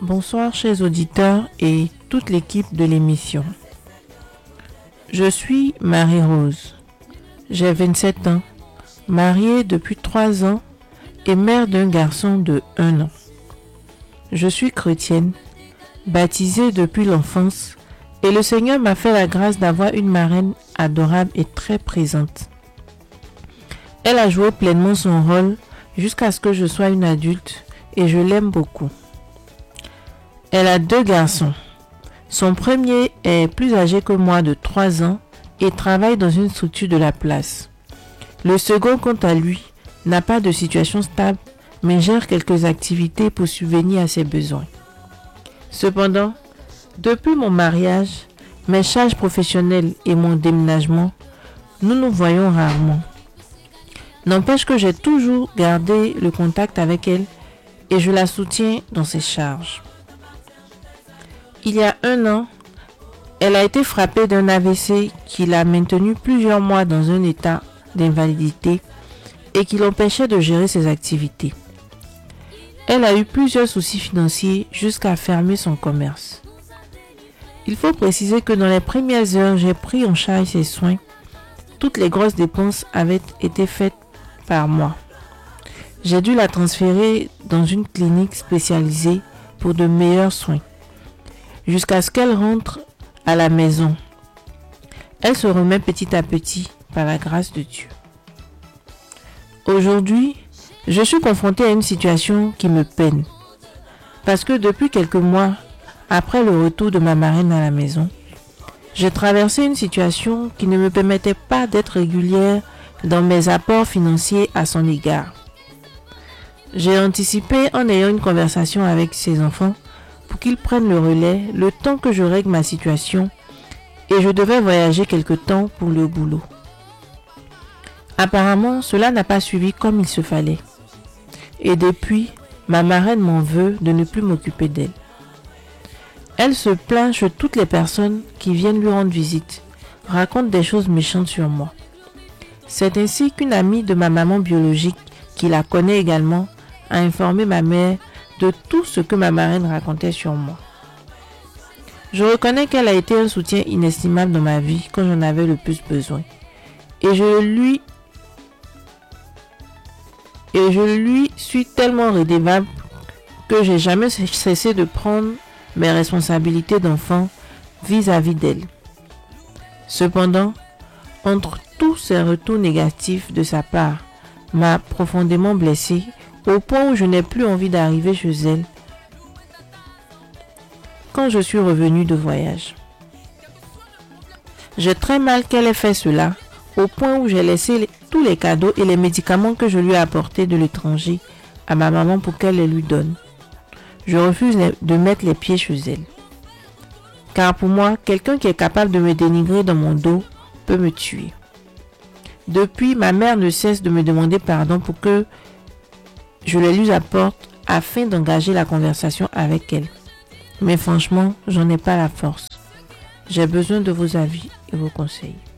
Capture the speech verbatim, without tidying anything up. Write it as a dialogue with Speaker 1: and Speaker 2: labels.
Speaker 1: Bonsoir chers auditeurs et toute l'équipe de l'émission. Je suis Marie-Rose. J'ai vingt-sept ans, mariée depuis trois ans et mère d'un garçon de un an. Je suis chrétienne, baptisée depuis l'enfance et le Seigneur m'a fait la grâce d'avoir une marraine adorable et très présente. Elle a joué pleinement son rôle jusqu'à ce que je sois une adulte et je l'aime beaucoup. Elle a deux garçons. Son premier est plus âgé que moi de trois ans et travaille dans une structure de la place. Le second, quant à lui, n'a pas de situation stable mais gère quelques activités pour subvenir à ses besoins. Cependant, depuis mon mariage, mes charges professionnelles et mon déménagement, nous nous voyons rarement. N'empêche que j'ai toujours gardé le contact avec elle et je la soutiens dans ses charges. Il y a un an, elle a été frappée d'un A V C qui l'a maintenue plusieurs mois dans un état d'invalidité et qui l'empêchait de gérer ses activités. Elle a eu plusieurs soucis financiers jusqu'à fermer son commerce. Il faut préciser que dans les premières heures, j'ai pris en charge ses soins. Toutes les grosses dépenses avaient été faites par moi. J'ai dû la transférer dans une clinique spécialisée pour de meilleurs soins, jusqu'à ce qu'elle rentre à la maison. Elle se remet petit à petit par la grâce de Dieu. Aujourd'hui, je suis confrontée à une situation qui me peine. Parce que depuis quelques mois, après le retour de ma marraine à la maison, j'ai traversé une situation qui ne me permettait pas d'être régulière dans mes apports financiers à son égard. J'ai anticipé en ayant une conversation avec ses enfants pour qu'ils prennent le relais le temps que je règle ma situation et je devais voyager quelque temps pour le boulot. Apparemment, cela n'a pas suivi comme il se fallait. Et depuis, ma marraine m'en veut de ne plus m'occuper d'elle. Elle se plaint chez toutes les personnes qui viennent lui rendre visite, raconte des choses méchantes sur moi. C'est ainsi qu'une amie de ma maman biologique, qui la connaît également, a informé ma mère de tout ce que ma marraine racontait sur moi. Je reconnais qu'elle a été un soutien inestimable dans ma vie quand j'en avais le plus besoin. Et je lui Et je lui suis tellement redevable que j'ai jamais cessé de prendre mes responsabilités d'enfant vis-à-vis d'elle. Cependant, entre tous ces retours négatifs de sa part, m'a profondément blessée au point où je n'ai plus envie d'arriver chez elle quand je suis revenue de voyage. J'ai très mal qu'elle ait fait cela, au point où j'ai laissé les tous les cadeaux et les médicaments que je lui ai apportés de l'étranger à ma maman pour qu'elle les lui donne. Je refuse de mettre les pieds chez elle. Car pour moi, quelqu'un qui est capable de me dénigrer dans mon dos peut me tuer. Depuis, ma mère ne cesse de me demander pardon pour que je les lui apporte afin d'engager la conversation avec elle. Mais franchement, j'en ai pas la force. J'ai besoin de vos avis et vos conseils.